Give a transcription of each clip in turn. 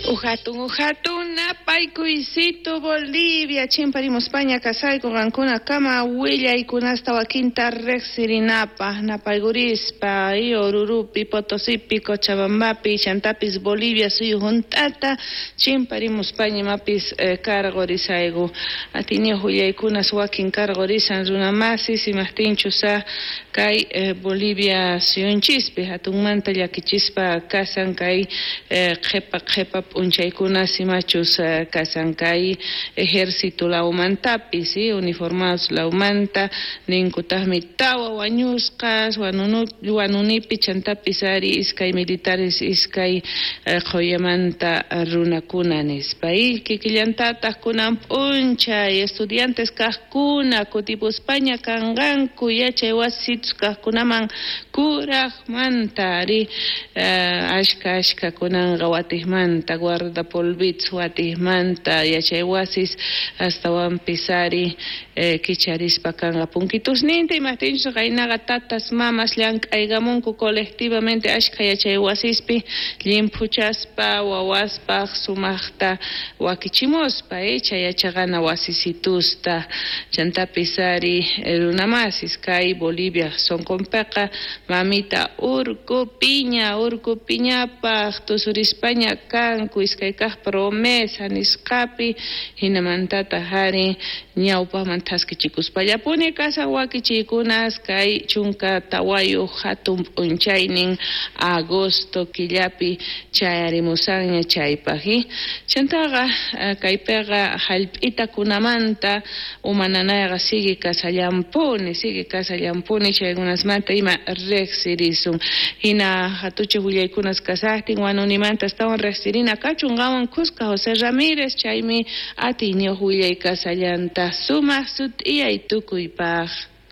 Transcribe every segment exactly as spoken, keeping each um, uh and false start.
Ujatun, ujatun, napaykuysito Bolivia, chimparimos España, kasayku qankuna kama willay-kunasta wakinta riqsirinapaq, napaykurispa, Orurupi, Potosipi, Cochabambapi, chantapis Bolivia, suyu juntata, chimparimos España mapis eh, kargorisayku. Atiniuq willaykunas wakin kargorisan runamasis, imastinchusa kay eh, Bolivia suyunchispi, hatunmanta llakichispa kasan kay eh, qhepa qhepa p'unchaykunas imachus uh, kasan kay ejército laumantapis, ¿sí? Uniformados laumanta, ninkutaqmi tawa wañusqas, wanunu, wanunipi chantapis ari iskay militares iskay uh, qoyamanta runakuna nispa. Y kikillantataq kunan p'unchay estudiantes kaqkuna kutipu España kanganku yachay wasitus kaqkunaman kuraqmanta ari uh, ashka ashka kunanqa watijmanta guarda polvitz watijmanta yachay wasis hasta wampisari eh, kicharispa kanga punkitus ninta imastinchus qaynaqa tatas mamas llank'aygamunku colectivamente ashka yachay wasispi llimpuchaspa wawaspaq sumaqta wakichimuspa eh, chay yachaqana wasisitusta chantapisari runamasis kay Bolivia sonkonpiqa mamita urku piña urku piñapaq tusuri España kanku iskay kaq promesa nisqapi hinamantata hari ñawpaqman taskichikuspallapuni kasa wakichikunas kay chunka tawayu hatun p'unchaynin agosto killapi chayarimusanña chaypaqi chantaqa kaypiqa hallp'ita kunamanta umananayqa sigi kasallampuni sigi kasallampuni chaykunasmanta ima riqsirisun hina hatuchik willaykunas kasaqtin wanunimanta estawan riqsirina kachunqawan Cusca José Ramírez chaymi atiniuq willay kasallanta sumaq sut'iyay tukuypaq.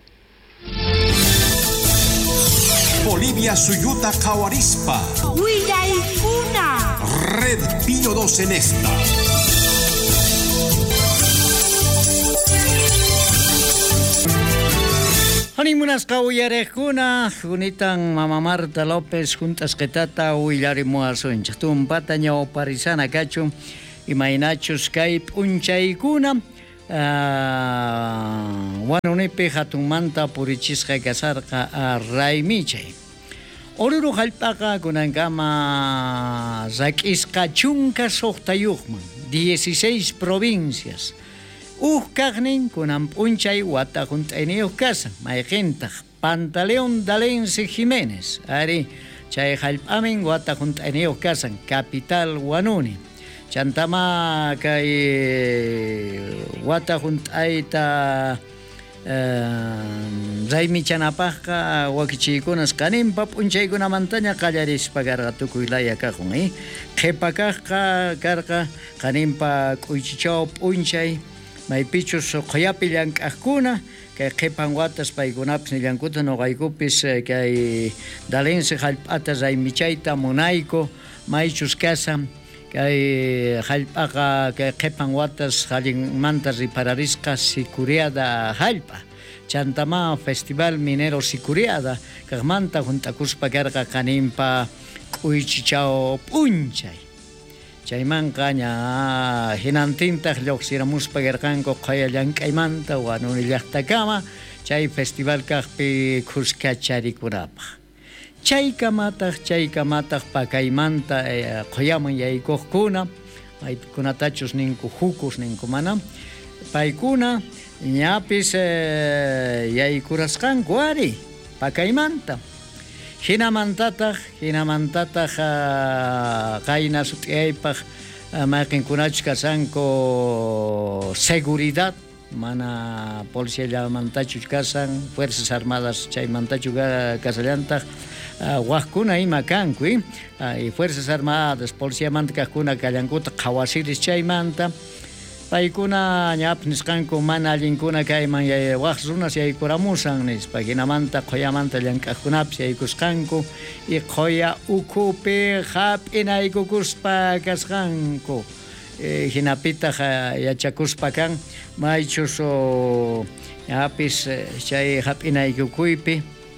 Bolivia suyuta qawarispa willaykuna Red Pino dos en esta. Hanimunas kawiyarejkuna, junitan Mama Marta López, juntas ketata willarimuasuncha. Tumpata ñawparisana kachu, imaynachus kay p'unchaykuna, uh, wanunipi hatunmanta purichisqa kasarqa uh, raymichay. Oruro hallp'aqa kunankama rak'isqa chunka suqtayuqman, dieciséis provincias. Uj kaqnin kunan p'unchay wata junt'ayniyuq kasa mayqintaq Pantaleón Dalense Jiménez ari chay hallp'amin wata junt'ayniyuq kasan capital Wanuni chantama kay wata junt'ayta uh, raymichanapaqqa wakichiykunas kaninpa p'unchaykunamantaña qallarispa karqa tukuylaya kaqun eh? Qhepa kaqqa karqa kaninpa k'uychichaw p'unchay maypichus qoyapi llank'aqkuna kay qhepan watas paykunapas nillankuta noqaykupis kay Dalense hallp'ata raymichayta munayku maychus kasa kay hallp'aqa kay qhepan watas qallinmanta ripararisqa Sicuriada hallp'a chantama Festival Minero Sicuriada kaqmanta juntakuspa karqa kaninpa k'uychichaw p'unchay chaymanqa ña hinantintaq lluqsiramuspa karqanku qaya llank'aymanta Wanuni llaqtakama chay festival kaqpi kuskacharikunapaq chaykamataq chaykamataq pakaymanta eh, qoyaman yaykuqkuna maykunatachus ninku hukus ninku mana paykuna ñapis eh, yaykurasqanku ari pakaymanta hinamantataq hinamantataq uh, qayna sut'iyaypaq uh, mayqinkunachus kasanku seguridad mana policiallamantachus kasan fuerzas armadas chaymantachus kasallantaq uh, waqkuna ima kanku uh, y fuerzas armadas policiamanta kaqkuna kallankuta qhawasiris chaymanta paykuna ñapis nisqanku mana allinkuna kayman waq runas yaykuramusan nispa hinamanta qoyamanta llank'aqkunapis yaykusqanku y qoya ukupi hap'inaykukuspa kasqanku e, hinapitaq yachakuspa kan maychus ñapis chay hap'inaykukuypi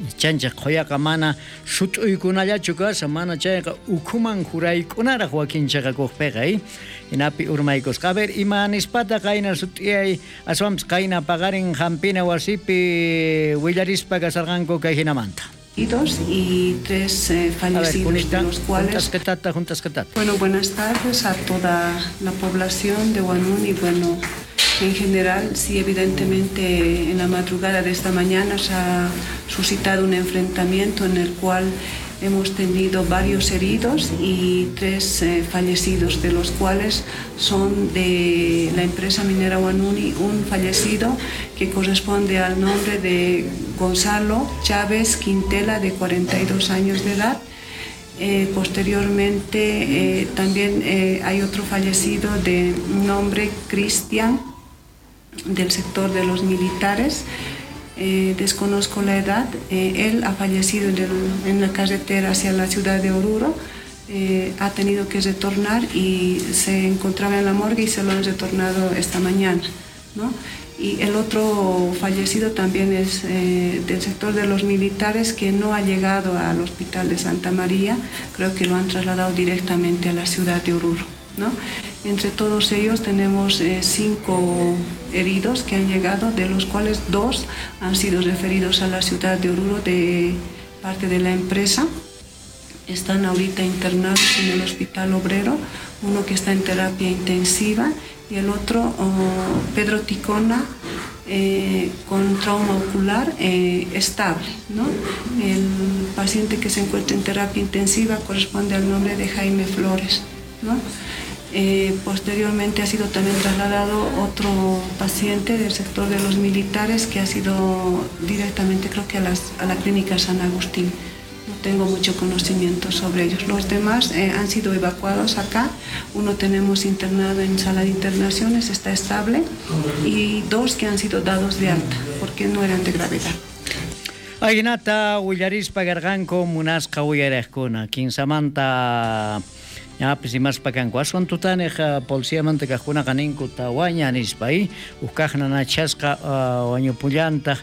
chancha qoyaqa mana sut'uykunallachu kasa mana chayqa ukhuman juraykunara Joaquín chaqakuqpiqa inapi urmaykusqa. A ver, ima nispata qayna sut'iyay aswampas qayna paqarin hampina wasipi willarispa kasarqanku kay hinamanta. Y dos y tres eh, fallecidos, ver, de los cuales... Juntas que tata, juntas que tata. Bueno, buenas tardes a toda la población de Huanuni y bueno, en general, sí, evidentemente en la madrugada de esta mañana se ha suscitado un enfrentamiento en el cual hemos tenido varios heridos y tres eh, fallecidos, de los cuales son de la empresa minera Huanuni un fallecido que corresponde al nombre de Gonzalo Chávez Quintela, de cuarenta y dos años de edad. Eh, posteriormente eh, también eh, hay otro fallecido de nombre Cristian, del sector de los militares. Eh, desconozco la edad. Eh, él ha fallecido en, el, en la carretera hacia la ciudad de Oruro. Eh, ha tenido que retornar y se encontraba en la morgue y se lo han retornado esta mañana, ¿no? Y el otro fallecido también es eh, del sector de los militares, que no ha llegado al hospital de Santa María, creo que lo han trasladado directamente a la ciudad de Oruro, ¿no? Entre todos ellos tenemos eh, cinco heridos que han llegado, de los cuales dos han sido referidos a la ciudad de Oruro de parte de la empresa. Están ahorita internados en el hospital obrero, uno que está en terapia intensiva y el otro, oh, Pedro Ticona, eh, con trauma ocular eh, estable, ¿no? El paciente que se encuentra en terapia intensiva corresponde al nombre de Jaime Flores, ¿no? Eh, posteriormente ha sido también trasladado otro paciente del sector de los militares que ha sido directamente, creo que a, las, a la clínica San Agustín. No tengo mucho conocimiento sobre ellos. Los demás eh, han sido evacuados acá. Uno tenemos internado en sala de internaciones, está estable, y dos que han sido dados de alta porque no eran de gravedad. Aynata willarispa garganko munasqa willaraqkuna kinsamanta ñapas imaspa kanku aswan tutaneqa policíamanta kaqkunaqa ninkuta waña nispa y uskaqna nachasqa uh, wañupullantaq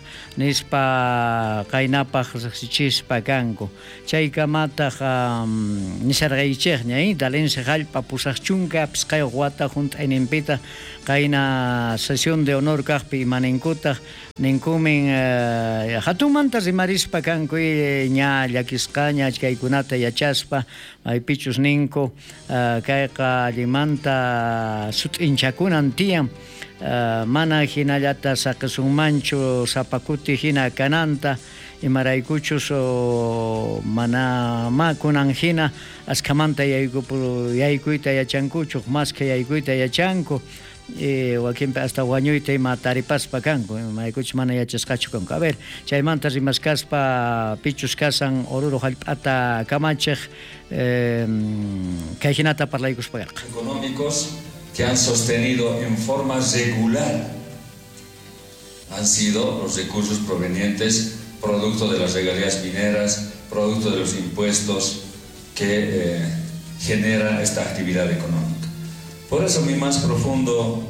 nispa qaynapaq riqsichispa kanku chaykamataq um, nisarqaychikña y dalense hallpa pusaq chunka pisqayuq wata junt'ayninpita qayna sesión de honor kaqpi imaninkuta ninkumin uh, hatunmanta rimarispa kanku ña llakisqa ña kaykunata yachaspa maypichus ninku uh, kayqa allimanta sut'inchakunan tiyan uh, mana hinallata saqisunmanchu sapakuti hina kananta imaraykuchus uh, mana ma kunan hina askamanta yaykuyta yachankuchu mas que yaykuyta yachanku y wakinpi hasta wañuyta ima taripaspa kanku maykuchus mana yachasqachu kanku. A ver, chaymanta rimaskaspa pichus kasan Oruro hallp'ata kamachiq eh, kay hinata parlaykuspa karqa. Económicos que han sostenido en forma regular han sido los recursos provenientes producto de las regalías mineras, producto de los impuestos que eh, genera esta actividad económica. Por eso mi más profundo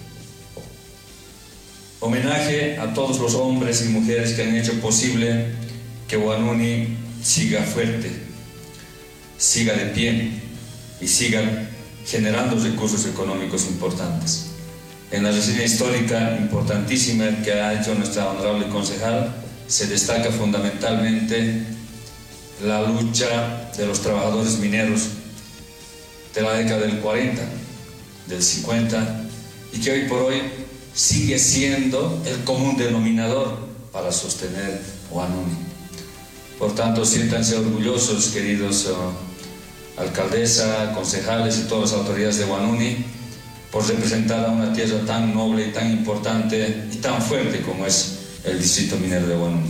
homenaje a todos los hombres y mujeres que han hecho posible que Huanuni siga fuerte, siga de pie y siga generando recursos económicos importantes. En la reseña histórica importantísima que ha hecho nuestra honorable concejal se destaca fundamentalmente la lucha de los trabajadores mineros de la década del cuarenta, del cincuenta, y que hoy por hoy sigue siendo el común denominador para sostener Huanuni. Por tanto, siéntanse orgullosos, queridos uh, alcaldesa, concejales y todas las autoridades de Huanuni, por representar a una tierra tan noble y tan importante y tan fuerte como es el distrito minero de Huanuni.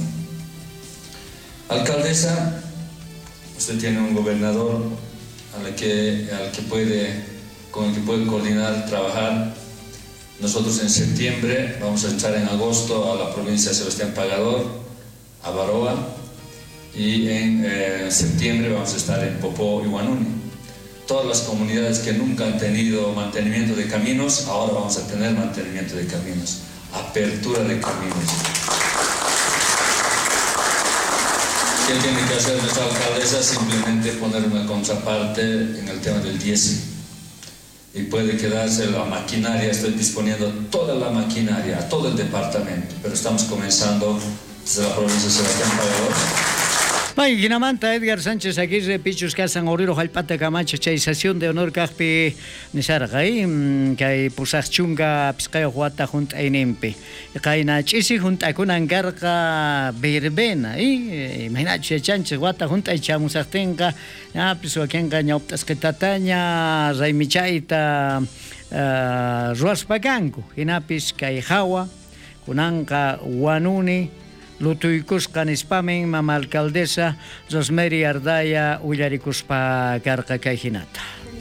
Alcaldesa, usted tiene un gobernador al que, al que puede... con el que puede coordinar, trabajar. Nosotros en septiembre vamos a estar en agosto a la provincia de Sebastián Pagador, a Baroa, y en eh, septiembre vamos a estar en Popó y Huanuni. Todas las comunidades que nunca han tenido mantenimiento de caminos, ahora vamos a tener mantenimiento de caminos, apertura de caminos. ¿Qué tiene que hacer nuestra alcaldesa? Simplemente poner una contraparte en el tema del diésel. Y puede quedarse la maquinaria, estoy disponiendo toda la maquinaria, a todo el departamento, pero estamos comenzando desde la provincia de Sebastián Pagador. Ay, Ginamanta, Edgar Sánchez Aguirre, Pichus Casan Oriro, Jalpata Camacho, Chaisación de Honor Caspi, Nisargay, Kay Pusach Chunga, Piscayo Huata, Junt Ainempe, Kaina Chisi, Junt Akunan Garca, Berbena, y Minache Chanches, Huata, Junt Aichamusatenga, Pisoakenga, Ñoptas Ketataña, Raimichaita, Ruaspagangu, Hinapis, Kaihawa, Kunanka, Wanuni, Lutuykusqa nispamin mama alcaldesa Rosemary Ardaya Ullarikuspa Garqa kay hinata.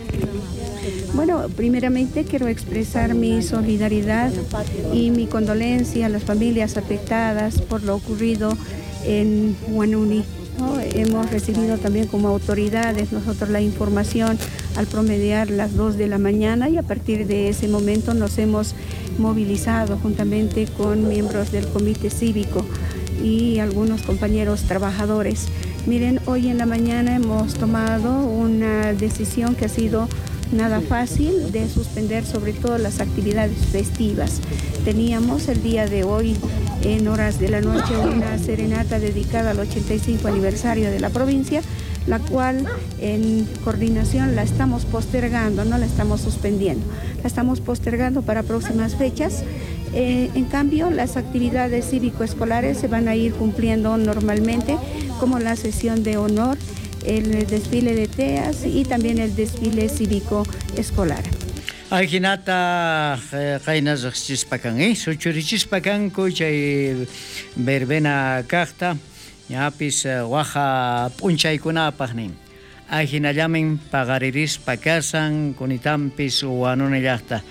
Bueno, primeramente quiero expresar mi solidaridad y mi condolencia a las familias afectadas por lo ocurrido en Huanuni, ¿no? Hemos recibido también como autoridades nosotros la información al promediar las dos de la mañana y a partir de ese momento nos hemos movilizado juntamente con miembros del comité cívico y algunos compañeros trabajadores. Miren, hoy en la mañana hemos tomado una decisión que ha sido nada fácil de suspender sobre todo las actividades festivas. Teníamos el día de hoy en horas de la noche una serenata dedicada al ochenta y cinco aniversario de la provincia, la cual en coordinación la estamos postergando, no la estamos suspendiendo, la estamos postergando para próximas fechas. Eh, en cambio, las actividades cívico-escolares se van a ir cumpliendo normalmente, como la sesión de honor, el desfile de teas y también el desfile cívico-escolar. Alginata Kainas Chispacan, ¿eh? Suchurichispacan, Kuchay Berbena Carta, Yapis Waja Punchaikuna Pagnin. Ajinallamin pagariris pakasan kunitampis wanunillaqta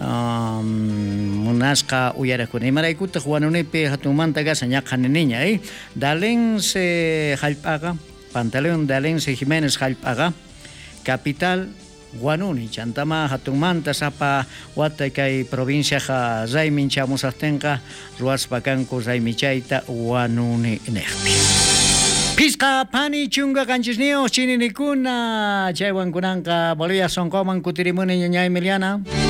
munasqa uyarakuna imaraykuta wanunipi hatumanta kasan ñaqaniniña eh Dalense Jalpaga Pantaleón Dalense Jiménez Jalpaga capital Wanuni chantama hatumanta sapa wata kay provincia ja Raymin chamusaqtinqa ruwaspakanku Raymichayta Wanuni nehpi. Pisca pani chunga kanchisnio chininikuna chaywan kunanqa Bolivia sonkoman kutirimuni ñaña Emiliana.